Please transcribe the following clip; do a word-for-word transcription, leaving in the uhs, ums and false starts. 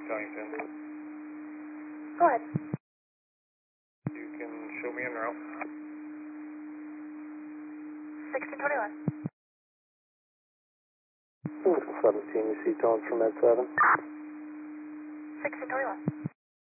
Ellington. Go ahead. You can show me en route. sixteen twenty-one. seventeen, you see tones from Med seven. sixteen twenty-one.